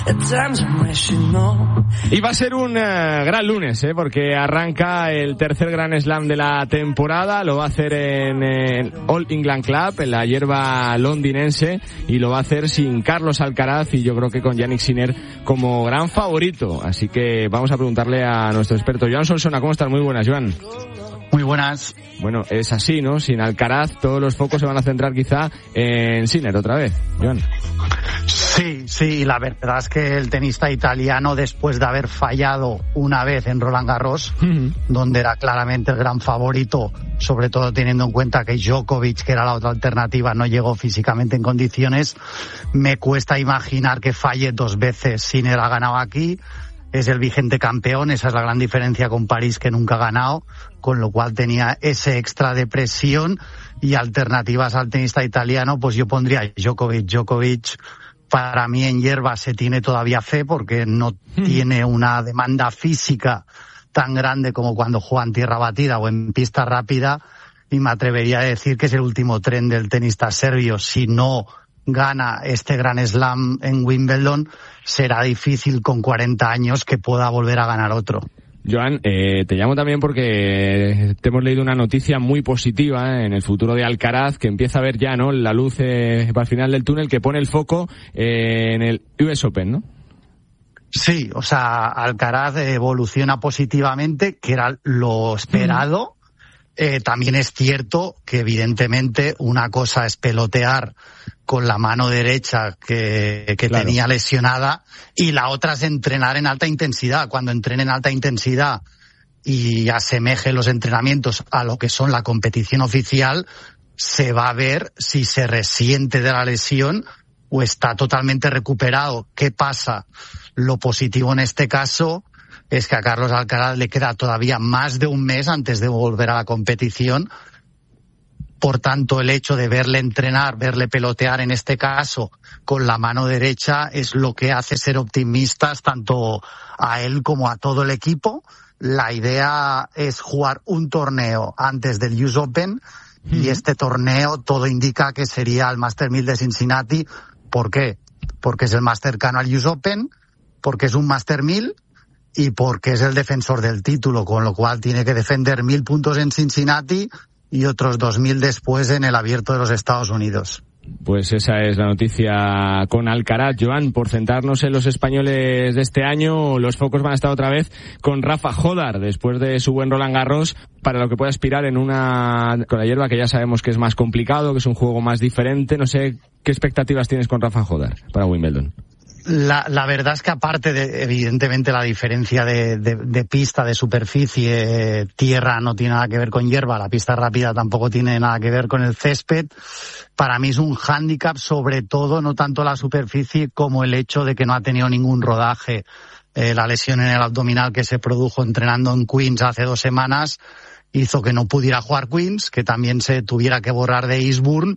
Y va a ser un gran lunes, porque arranca el tercer Grand Slam de la temporada. Lo va a hacer en el All England Club, en la hierba londinense, y lo va a hacer sin Carlos Alcaraz, y yo creo que con Jannik Sinner como gran favorito. Así que vamos a preguntarle a nuestro experto Joan Solsona. ¿Cómo estás? Muy buenas, Joan. Muy buenas. Bueno, es así, ¿no? Sin Alcaraz todos los focos se van a centrar quizá en Sinner otra vez, Joan. Sí, la verdad es que el tenista italiano, después de haber fallado una vez en Roland Garros, donde era claramente el gran favorito, sobre todo teniendo en cuenta que Djokovic, que era la otra alternativa, no llegó físicamente en condiciones, me cuesta imaginar que falle dos veces. Sinner ha ganado aquí, es el vigente campeón, esa es la gran diferencia con París, que nunca ha ganado, con lo cual tenía ese extra de presión. Y alternativas al tenista italiano, pues yo pondría Djokovic. Para mí en hierba se tiene todavía fe, porque no tiene una demanda física tan grande como cuando juega en tierra batida o en pista rápida, y me atrevería a decir que es el último tren del tenista serbio. Si no gana este Grand Slam en Wimbledon, será difícil con 40 años que pueda volver a ganar otro. Joan, te llamo también porque te hemos leído una noticia muy positiva en el futuro de Alcaraz, que empieza a ver ya, ¿no?, la luz para el final del túnel, que pone el foco en el US Open, ¿no? Sí, o sea, Alcaraz evoluciona positivamente, que era lo esperado. También es cierto que evidentemente una cosa es pelotear con la mano derecha que claro, tenía lesionada, y la otra es entrenar en alta intensidad. Cuando entrene en alta intensidad y asemeje los entrenamientos a lo que son la competición oficial, se va a ver si se resiente de la lesión o está totalmente recuperado. ¿Qué pasa? Lo positivo en este caso es que a Carlos Alcaraz le queda todavía más de un mes antes de volver a la competición. Por tanto, el hecho de verle entrenar, verle pelotear en este caso con la mano derecha, es lo que hace ser optimistas tanto a él como a todo el equipo. La idea es jugar un torneo antes del US Open, y este torneo todo indica que sería el Master 1000 de Cincinnati. ¿Por qué? Porque es el más cercano al US Open, porque es un Master 1000 y porque es el defensor del título, con lo cual tiene que defender 1000 puntos en Cincinnati y otros 2000 después en el Abierto de los Estados Unidos. Pues esa es la noticia con Alcaraz. Joan, por centrarnos en los españoles de este año, los focos van a estar otra vez con Rafa Jodar, después de su buen Roland Garros, para lo que pueda aspirar con la hierba, que ya sabemos que es más complicado, que es un juego más diferente. No sé, ¿qué expectativas tienes con Rafa Jodar para Wimbledon? La verdad es que, aparte de, evidentemente, la diferencia de pista, de superficie, tierra no tiene nada que ver con hierba, la pista rápida tampoco tiene nada que ver con el césped, para mí es un hándicap, sobre todo, no tanto la superficie como el hecho de que no ha tenido ningún rodaje. La lesión en el abdominal que se produjo entrenando en Queens hace 2 semanas hizo que no pudiera jugar Queens, que también se tuviera que borrar de Eastbourne,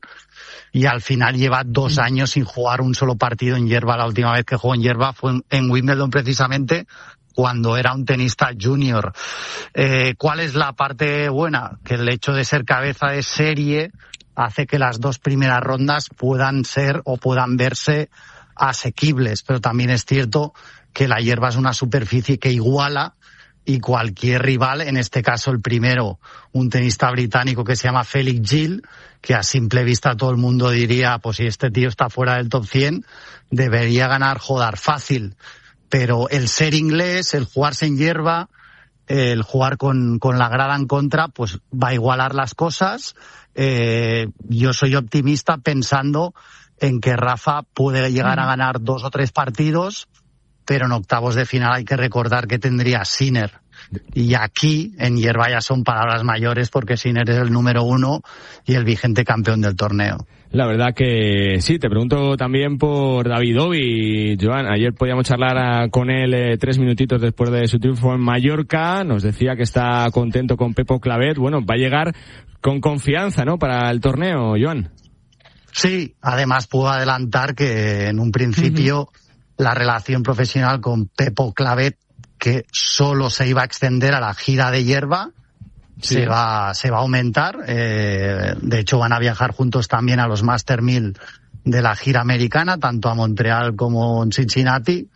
y al final lleva 2 años sin jugar un solo partido en hierba. La última vez que jugó en hierba fue en Wimbledon, precisamente, cuando era un tenista junior. ¿Cuál es la parte buena? Que el hecho de ser cabeza de serie hace que las 2 primeras rondas puedan ser o puedan verse asequibles, pero también es cierto que la hierba es una superficie que iguala, y cualquier rival, en este caso el primero, un tenista británico que se llama Felix Gil, que a simple vista todo el mundo diría, pues si este tío está fuera del top 100, debería ganar Jodar fácil. Pero el ser inglés, el jugarse en hierba, el jugar con la grada en contra, pues va a igualar las cosas. Yo soy optimista pensando en que Rafa puede llegar a ganar 2 o 3 partidos, pero en octavos de final hay que recordar que tendría Sinner. Y aquí, en hierba, ya son palabras mayores, porque Sinner es el número 1 y el vigente campeón del torneo. La verdad que sí. Te pregunto también por David Ovi, Joan. Ayer podíamos charlar con él 3 minutitos después de su triunfo en Mallorca. Nos decía que está contento con Pepo Clavet. Bueno, va a llegar con confianza, ¿no?, para el torneo, Joan. Sí, además puedo adelantar que en un principio la relación profesional con Pepo Clavet, que solo se iba a extender a la gira de hierba, sí, se va a aumentar. De hecho, van a viajar juntos también a los Master 1000 de la gira americana, tanto a Montreal como en Cincinnati.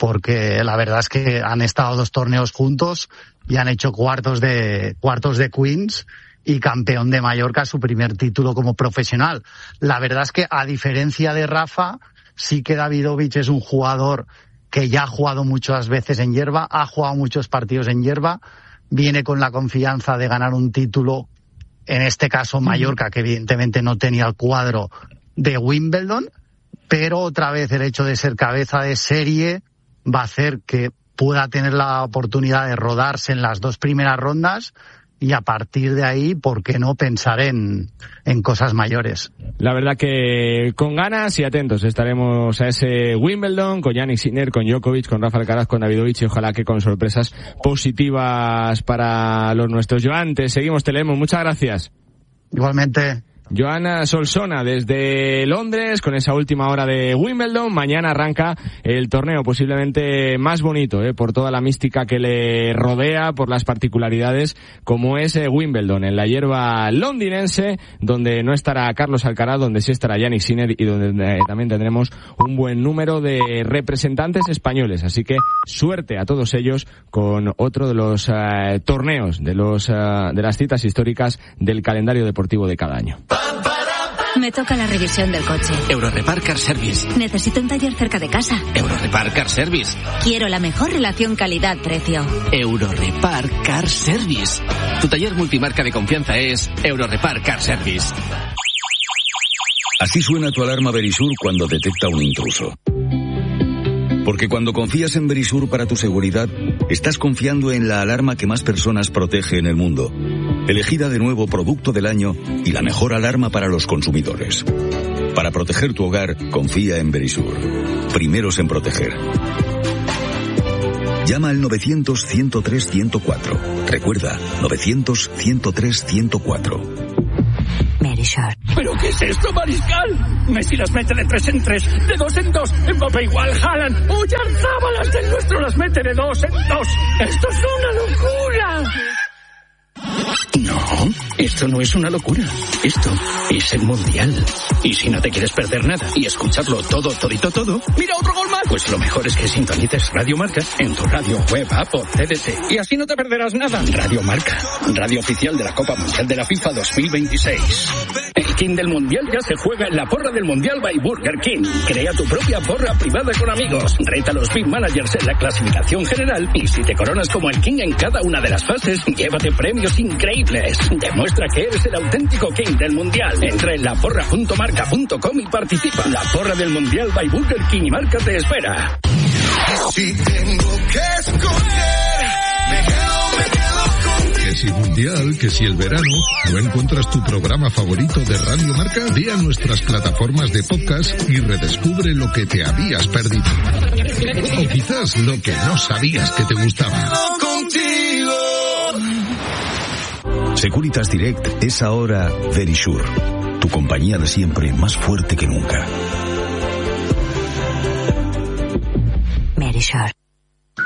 porque la verdad es que han estado 2 torneos juntos y han hecho cuartos de Queens y campeón de Mallorca, su primer título como profesional. La verdad es que, a diferencia de Rafa, sí que Davidovich es un jugador que ya ha jugado muchas veces en hierba, ha jugado muchos partidos en hierba, viene con la confianza de ganar un título, en este caso Mallorca, que evidentemente no tenía el cuadro de Wimbledon, pero otra vez el hecho de ser cabeza de serie va a hacer que pueda tener la oportunidad de rodarse en las 2 primeras rondas, y a partir de ahí, ¿por qué no pensar en cosas mayores? La verdad que con ganas y atentos estaremos a ese Wimbledon, con Jannik Sinner, con Djokovic, con Rafa Alcaraz, con Davidovich, y ojalá que con sorpresas positivas para los nuestros. Joan, te seguimos, te leemos. Muchas gracias. Igualmente. Joan Solsona desde Londres con esa última hora de Wimbledon. Mañana arranca el torneo posiblemente más bonito, por toda la mística que le rodea, por las particularidades como es Wimbledon, en la hierba londinense, donde no estará Carlos Alcaraz, donde sí estará Jannik Sinner y donde también tendremos un buen número de representantes españoles. Así que suerte a todos ellos con otro de los torneos, de las citas históricas del calendario deportivo de cada año. Me toca la revisión del coche. Eurorepar Car Service. Necesito un taller cerca de casa. Eurorepar Car Service. Quiero la mejor relación calidad-precio. Eurorepar Car Service. Tu taller multimarca de confianza es Eurorepar Car Service. Así suena tu alarma Verisur cuando detecta un intruso. Porque cuando confías en Verisur para tu seguridad, estás confiando en la alarma que más personas protege en el mundo. Elegida de nuevo producto del año y la mejor alarma para los consumidores. Para proteger tu hogar, confía en Verisur. Primeros en proteger. Llama al 900-103-104. Recuerda, 900-103-104. Verisur. ¿Pero qué es esto, Mariscal? Messi las mete de 3 en 3, de 2 en 2, Mbappé igual, Haaland, Oyarzabal del nuestro las mete de 2 en 2. ¡Esto es una locura! No, esto no es una locura. Esto es el Mundial. Y si no te quieres perder nada y escucharlo todo, ¡mira, otro gol más! Pues lo mejor es que sintonices Radio Marca en tu radio, web, app o CDT. Y así no te perderás nada. Radio Marca, radio oficial de la Copa Mundial de la FIFA 2026. El King del Mundial ya se juega en la porra del Mundial by Burger King. Crea tu propia porra privada con amigos. Reta a los Big Managers en la clasificación general. Y si te coronas como el King en cada una de las fases, llévate premios increíbles. Demuestra que eres el auténtico King del Mundial. Entra en laporra.marca.com y participa. La porra del Mundial by Burger King y Marca te espera. Si tengo que escoger, me quedo contigo. Que si Mundial, que si el verano, ¿no encuentras tu programa favorito de Radio Marca? Ve a nuestras plataformas de podcast y redescubre lo que te habías perdido. O quizás lo que no sabías que te gustaba. Securitas Direct es ahora Verisur, tu compañía de siempre más fuerte que nunca. Verisur.